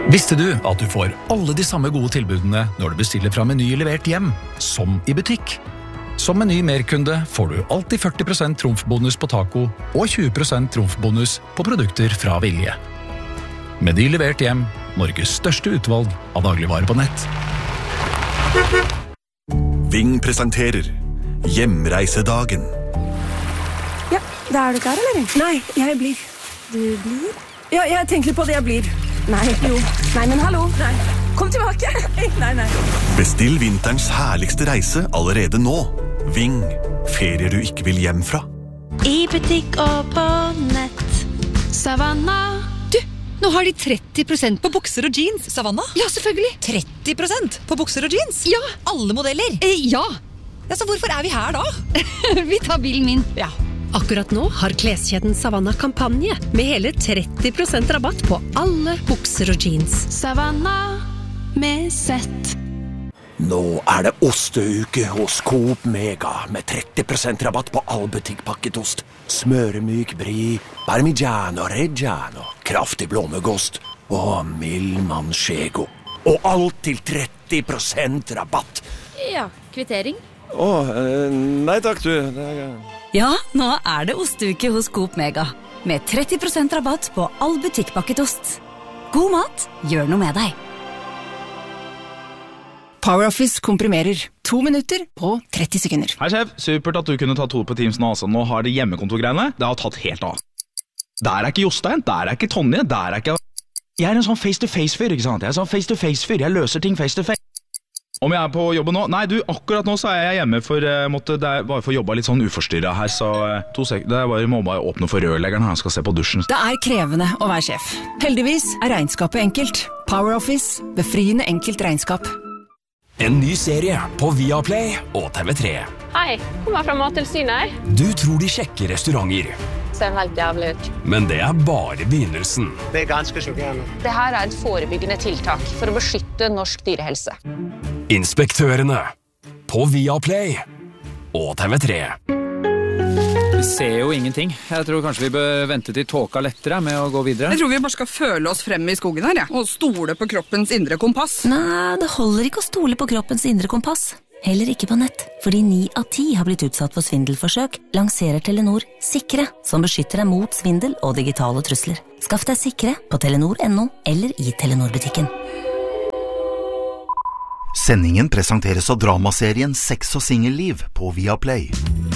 Visste du at du får alle de samme gode tilbudene når du bestiller fra Meny levert hjem, som i butikk? Som Meny Merkunde får du alltid 40% trumfbonus på taco og 20% trumfbonus på produkter fra Vilje. Meny levert hjem, Norges største utvalg av dagligvarer på nett. Ving presenterer Hjemreisedagen. Ja, da du klar, eller? Nei, jeg blir. Du blir? Ja, jeg tenker litt på det jeg blir. Nei, jo. Nei, men hallo. Nei. Kom tilbake. Nei. Bestill vinterens herligste reise allerede nå. Ving, ferier du ikke vil hjem fra. I butikk og på nett. Savanna. Du, nå har de 30% på bukser og jeans. Savanna? Ja, selvfølgelig. 30% på bukser og jeans? Ja. Alle modeller? Ja. Ja, så hvorfor er vi her da? Vi tar bilen min. Ja. Akkurat nå har kleskjeden Savanna kampanje med hele 30% rabatt på alle bukser og jeans. Savanna med sett. Nå er det osteuke hos Coop Mega med 30% rabatt på all butikkpakket ost. Smøremyk brie, parmigiano reggiano, kraftig blåmuggost og mild manchego. Og alt til 30% rabatt. Ja, kvittering. Nei takk du. Ja, nå er det osteuke hos Coop Mega, med 30% rabatt på all butikkpakket ost. God mat, gjør noe med deg. PowerOffice komprimerer 2 minutter på 30 sekunder. Hei sjef, supert at du kunne ta 2 på Teams nå. Altså. Nå har det hjemmekontorgreiene, det har tatt helt av. Der er ikke Jostein, der er ikke Tonje, der er ikke... Jeg er en sånn face-to-face-fyr, ikke sant? Jeg er sånn face-to-face-fyr, jeg løser ting face-to-face. Om jeg er på jobben nå? Nei, du, akkurat nå så er jeg hjemme for det er bare for å jobbe litt sånn uforstyrret her, så det er bare, må bare åpne for rørleggeren når han skal se på dusjen. Det er krevende å være sjef. Heldigvis er regnskapet enkelt. PowerOffice, befriende enkelt regnskap. En ny serie på Viaplay og TV3. Hei, kommer fra Mattilsynet. Du tror de sjekker restauranter. Ser helt jævlig ut. Men det er bare begynnelsen. Det er ganske sjokkerende. Det her er et forebyggende tiltak for å beskytte norsk dyrehelse. Inspektørene på Viaplay og TV3. Vi ser jo ingenting. Jeg tror kanskje vi bør vente til tåka lettere med å gå videre. Jeg tror vi bare skal føle oss frem i skogen her, ja. Og stole på kroppens indre kompass. Nei, det holder ikke å stole på kroppens indre kompass. Heller ikke på nett, fordi 9 av 10 har blitt utsatt for svindelforsøk, lanserer Telenor Sikre, som beskytter deg mot svindel og digitale trusler. Skaff deg Sikre på telenor.no eller i Telenor-butikken. Sendingen presenteres av dramaserien Sex og singelliv på Viaplay.